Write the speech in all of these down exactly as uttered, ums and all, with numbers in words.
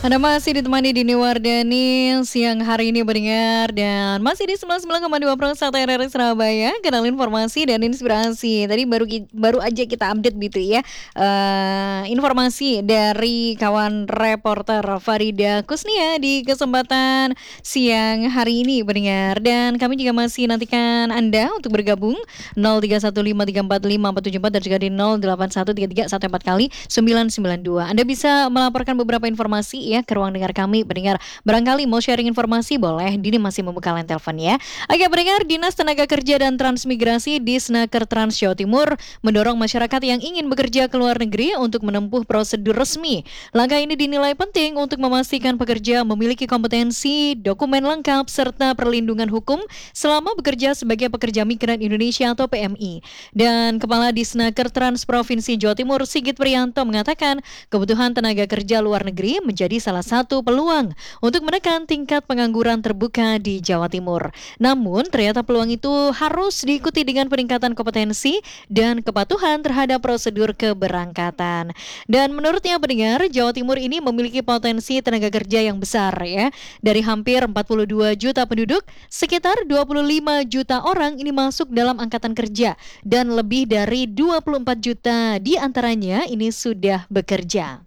Anda masih ditemani Dini Wardani siang hari ini berdengar dan masih di sembilan puluh sembilan koma dua Persata R R I Surabaya. Kenal informasi dan inspirasi. Tadi baru ki- baru aja kita update gitu ya. eh, informasi dari kawan reporter Farida Kusnia di kesempatan siang hari ini berdengar, dan kami juga masih nantikan Anda untuk bergabung nol tiga satu lima tiga empat lima empat tujuh empat dan juga di nol delapan satu tiga tiga satu empat kali sembilan sembilan dua. Anda bisa melaporkan beberapa informasi ya ke ruang dengar kami pendengar. Barangkali mau sharing informasi boleh, Dini masih membuka line telepon ya. Oke pendengar, Dinas Tenaga Kerja dan Transmigrasi Disnaker Trans Jawa Timur mendorong masyarakat yang ingin bekerja ke luar negeri untuk menempuh prosedur resmi. Langkah ini dinilai penting untuk memastikan pekerja memiliki kompetensi, dokumen lengkap, serta perlindungan hukum selama bekerja sebagai pekerja migran Indonesia atau P M I. Dan Kepala Disnaker Trans Provinsi Jawa Timur Sigit Priyanto mengatakan kebutuhan tenaga kerja luar negeri menjadi salah satu peluang untuk menekan tingkat pengangguran terbuka di Jawa Timur. Namun ternyata peluang itu harus diikuti dengan peningkatan kompetensi dan kepatuhan terhadap prosedur keberangkatan. Dan menurutnya pendengar, Jawa Timur ini memiliki potensi tenaga kerja yang besar ya. Dari hampir empat puluh dua juta penduduk, sekitar dua puluh lima juta orang ini masuk dalam angkatan kerja dan lebih dari dua puluh empat juta di antaranya ini sudah bekerja.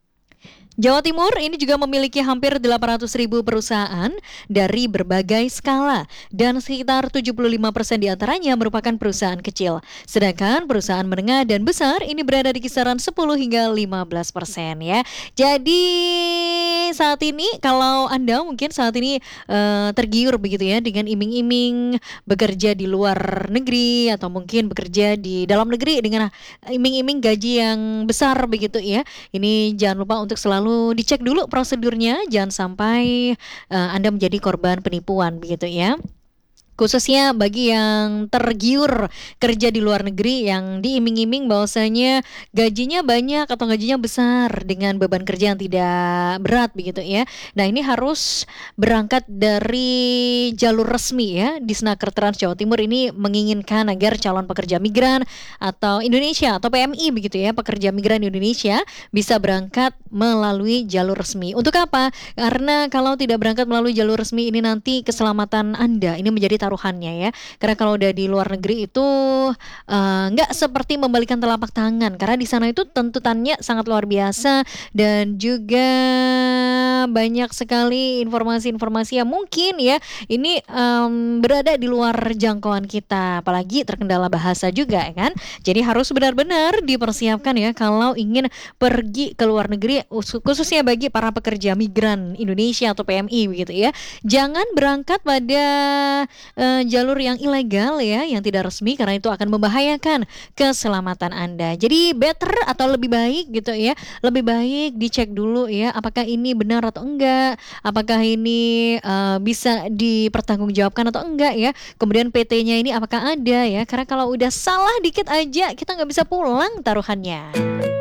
Jawa Timur ini juga memiliki hampir delapan ratus ribu perusahaan dari berbagai skala dan sekitar tujuh puluh lima persen diantaranya merupakan perusahaan kecil. Sedangkan perusahaan menengah dan besar ini berada di kisaran sepuluh hingga lima belas persen ya. Jadi saat ini kalau Anda mungkin saat ini uh, tergiur begitu ya dengan iming-iming bekerja di luar negeri atau mungkin bekerja di dalam negeri dengan iming-iming gaji yang besar begitu ya. Ini jangan lupa untuk selalu Lalu dicek dulu prosedurnya, jangan sampai uh, Anda menjadi korban penipuan begitu ya. Khususnya bagi yang tergiur kerja di luar negeri yang diiming-iming bahwasanya gajinya banyak atau gajinya besar dengan beban kerja yang tidak berat begitu ya. Nah ini harus berangkat dari jalur resmi ya. Disnaker Trans Jawa Timur ini menginginkan agar calon pekerja migran atau Indonesia atau P M I begitu ya, pekerja migran Indonesia bisa berangkat melalui jalur resmi. Untuk apa? Karena kalau tidak berangkat melalui jalur resmi ini nanti keselamatan Anda ini menjadi taruhannya ya. Karena kalau udah di luar negeri itu uh, nggak seperti membalikan telapak tangan, karena di sana itu tuntutannya sangat luar biasa dan juga banyak sekali informasi-informasi yang mungkin ya ini um, berada di luar jangkauan kita, apalagi terkendala bahasa juga kan. Jadi harus benar-benar dipersiapkan ya kalau ingin pergi ke luar negeri, khususnya bagi para pekerja migran Indonesia atau P M I begitu ya. Jangan berangkat pada uh, jalur yang ilegal ya, yang tidak resmi, karena itu akan membahayakan keselamatan Anda. Jadi better atau lebih baik gitu ya, lebih baik dicek dulu ya apakah ini benar atau enggak, apakah ini uh, bisa dipertanggungjawabkan atau enggak ya. Kemudian P T-nya ini apakah ada ya, karena kalau udah salah dikit aja kita nggak bisa pulang taruhannya.